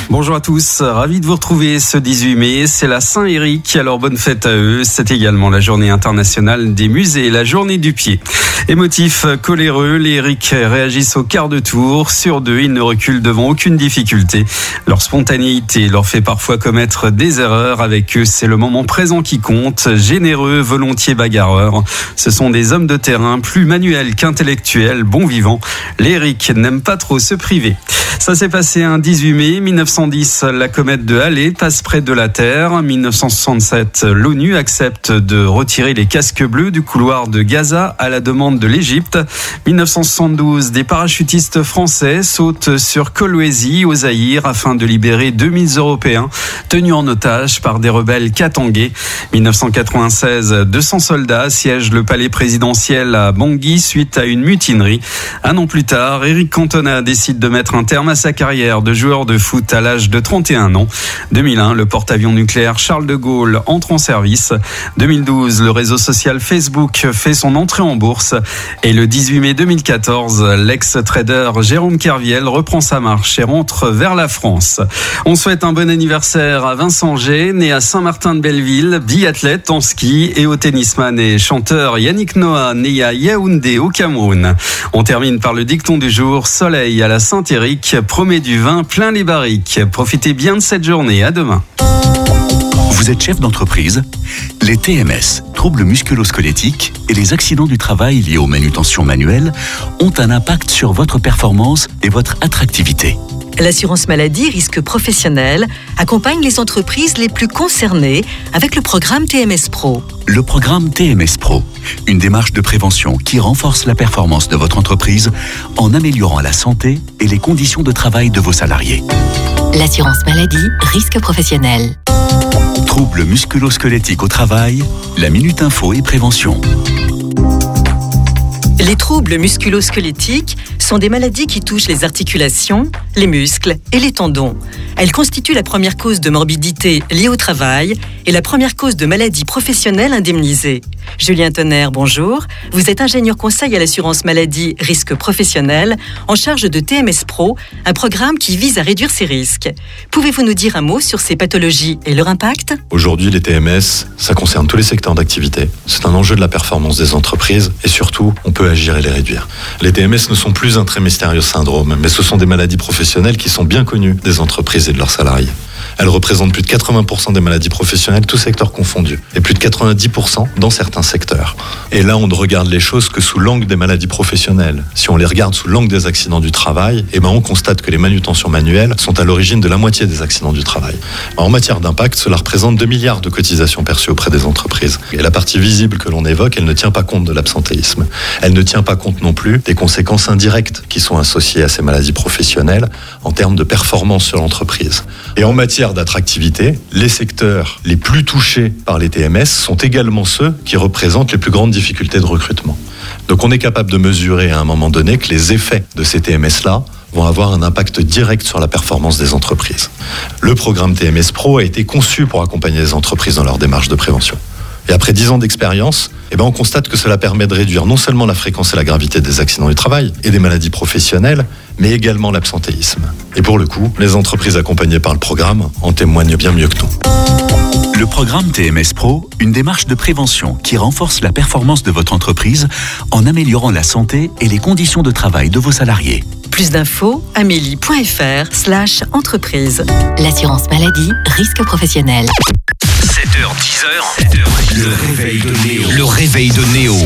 Bonjour à tous, ravi de vous retrouver ce 18 mai, c'est la Saint-Éric, alors bonne fête à eux. C'est également la journée internationale des musées, la journée du pied. Émotifs, coléreux, les Éric réagissent au quart de tour. Sur deux, ils ne reculent devant aucune difficulté. Leur spontanéité leur fait parfois commettre des erreurs. Avec eux, c'est le moment présent qui compte. Généreux, volontiers bagarreurs. Ce sont des hommes de terrain, plus manuels qu'intellectuels, bons vivants. Les Éric n'aiment pas trop se priver. Ça s'est passé un 18 mai 1910, la comète de Halley passe près de la Terre. 1967, l'ONU accepte de retirer les casques bleus du couloir de Gaza à la demande de l'Égypte. 1972, des parachutistes français sautent sur Kolwezi au Zaïre afin de libérer 2000 Européens tenus en otage par des rebelles katangais. 1996, 200 soldats siègent le palais présidentiel à Bangui suite à une mutinerie. Un an plus tard, Éric Cantona décide de mettre un terme à sa carrière de joueur de foot à l'âge de 31 ans. 2001, le porte-avions nucléaire Charles de Gaulle entre en service. 2012, le réseau social Facebook fait son entrée en bourse. Et le 18 mai 2014, l'ex-trader Jérôme Kerviel reprend sa marche et rentre vers la France. On souhaite un bon anniversaire à Vincent G, né à Saint-Martin-de-Belleville, biathlète en ski, et au tennisman et chanteur Yannick Noah, né à Yaoundé au Cameroun. On termine par le dicton du jour, soleil à la Saint-Éric, promet du vin plein les barriques. Profitez bien de cette journée, à demain. Vous êtes chef d'entreprise ? Les TMS, troubles musculo-squelettiques, et les accidents du travail liés aux manutentions manuelles ont un impact sur votre performance et votre attractivité. L'assurance maladie risque professionnel accompagne les entreprises les plus concernées avec le programme TMS Pro. Le programme TMS Pro, une démarche de prévention qui renforce la performance de votre entreprise en améliorant la santé et les conditions de travail de vos salariés. L'assurance maladie, risque professionnel. Troubles musculo-squelettiques au travail, la Minute Info et Prévention. Les troubles musculo-squelettiques sont des maladies qui touchent les articulations, les muscles et les tendons. Elles constituent la première cause de morbidité liée au travail et la première cause de maladie professionnelle indemnisée. Julien Tonnerre, bonjour. Vous êtes ingénieur conseil à l'assurance maladie risque professionnel en charge de TMS Pro, un programme qui vise à réduire ces risques. Pouvez-vous nous dire un mot sur ces pathologies et leur impact ? Aujourd'hui, les TMS, ça concerne tous les secteurs d'activité. C'est un enjeu de la performance des entreprises et surtout, on peut agir et les réduire. Les TMS ne sont plus un très mystérieux syndrome, mais ce sont des maladies professionnelles qui sont bien connues des entreprises et de leurs salariés. Elles représentent plus de 80% des maladies professionnelles, tous secteurs confondus, et plus de 90% dans certains secteurs. Et là, on ne regarde les choses que sous l'angle des maladies professionnelles. Si on les regarde sous l'angle des accidents du travail, on constate que les manutentions manuelles sont à l'origine de la moitié des accidents du travail. En matière d'impact, cela représente 2 milliards de cotisations perçues auprès des entreprises. Et la partie visible que l'on évoque, elle ne tient pas compte de l'absentéisme. Elle ne tient pas compte non plus des conséquences indirectes qui sont associées à ces maladies professionnelles en termes de performance sur l'entreprise. Et en matière d'attractivité, les secteurs les plus touchés par les TMS sont également ceux qui représentent les plus grandes difficultés de recrutement. Donc on est capable de mesurer à un moment donné que les effets de ces TMS-là vont avoir un impact direct sur la performance des entreprises. Le programme TMS Pro a été conçu pour accompagner les entreprises dans leur démarche de prévention. Et après 10 ans d'expérience, on constate que cela permet de réduire non seulement la fréquence et la gravité des accidents du travail et des maladies professionnelles, mais également l'absentéisme. Et pour le coup, les entreprises accompagnées par le programme en témoignent bien mieux que nous. Le programme TMS Pro, une démarche de prévention qui renforce la performance de votre entreprise en améliorant la santé et les conditions de travail de vos salariés. Plus d'infos, amélie.fr/entreprise. L'assurance maladie, risque professionnel. 7h, 10h, le réveil de Néo. Le réveil de Néo.